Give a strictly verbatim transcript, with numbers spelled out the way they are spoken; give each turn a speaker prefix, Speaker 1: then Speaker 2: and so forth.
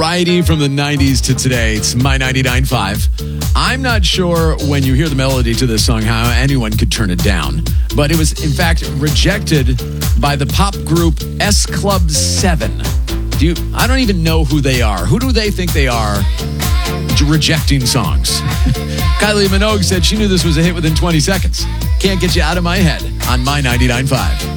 Speaker 1: variety from the nineties to today. It's My ninety-nine point five. I'm not sure when you hear the melody to this song how anyone could turn it down. But it was, in fact, rejected by the pop group S Club seven. Do you, I don't even know who they are. Who do they think they are rejecting songs? Kylie Minogue said she knew this was a hit within twenty seconds. Can't get you out of my head on My ninety-nine point five.